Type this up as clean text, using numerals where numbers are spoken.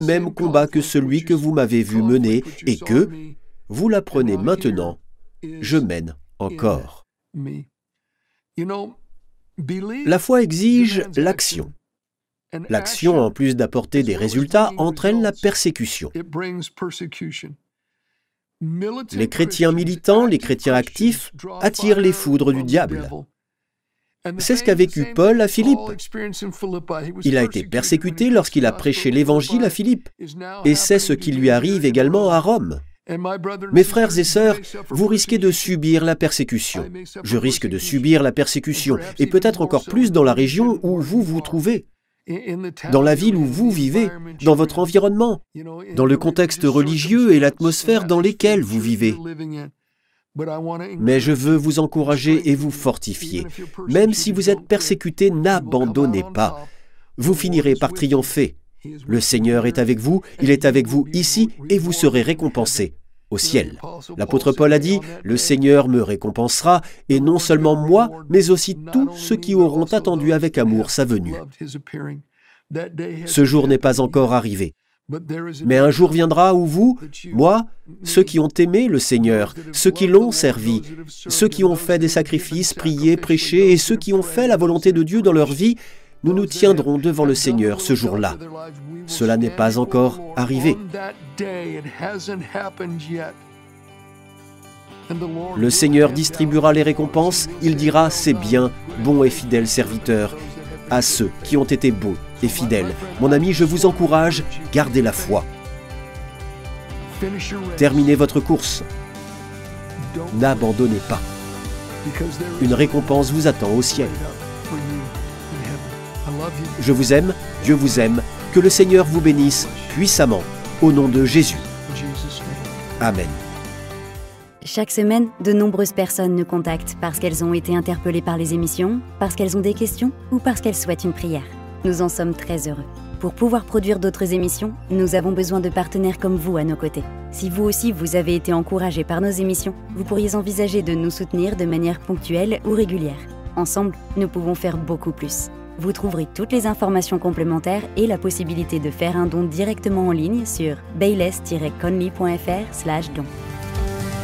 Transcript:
même combat que celui que vous m'avez vu mener et que, vous l'apprenez maintenant, je mène encore. La foi exige l'action. L'action, en plus d'apporter des résultats, entraîne la persécution. Les chrétiens militants, les chrétiens actifs, attirent les foudres du diable. C'est ce qu'a vécu Paul à Philippe. Il a été persécuté lorsqu'il a prêché l'Évangile à Philippe. Et c'est ce qui lui arrive également à Rome. Mes frères et sœurs, vous risquez de subir la persécution. Je risque de subir la persécution, et peut-être encore plus dans la région où vous vous trouvez, dans la ville où vous vivez, dans votre environnement, dans le contexte religieux et l'atmosphère dans lesquels vous vivez. Mais je veux vous encourager et vous fortifier. Même si vous êtes persécuté, n'abandonnez pas. Vous finirez par triompher. Le Seigneur est avec vous, il est avec vous ici et vous serez récompensés au ciel. L'apôtre Paul a dit « Le Seigneur me récompensera, et non seulement moi, mais aussi tous ceux qui auront attendu avec amour sa venue. » Ce jour n'est pas encore arrivé. Mais un jour viendra où vous, moi, ceux qui ont aimé le Seigneur, ceux qui l'ont servi, ceux qui ont fait des sacrifices, prié, prêché, et ceux qui ont fait la volonté de Dieu dans leur vie, nous nous tiendrons devant le Seigneur ce jour-là. Cela n'est pas encore arrivé. Le Seigneur distribuera les récompenses, il dira « C'est bien, bon et fidèle serviteur » à ceux qui ont été bons et fidèles. Mon ami, je vous encourage, gardez la foi. Terminez votre course. N'abandonnez pas. Une récompense vous attend au ciel. Je vous aime, Dieu vous aime, que le Seigneur vous bénisse puissamment, au nom de Jésus. Amen. Chaque semaine, de nombreuses personnes nous contactent parce qu'elles ont été interpellées par les émissions, parce qu'elles ont des questions ou parce qu'elles souhaitent une prière. Nous en sommes très heureux. Pour pouvoir produire d'autres émissions, nous avons besoin de partenaires comme vous à nos côtés. Si vous aussi vous avez été encouragé par nos émissions, vous pourriez envisager de nous soutenir de manière ponctuelle ou régulière. Ensemble, nous pouvons faire beaucoup plus. Vous trouverez toutes les informations complémentaires et la possibilité de faire un don directement en ligne sur bayless-conley.fr/don.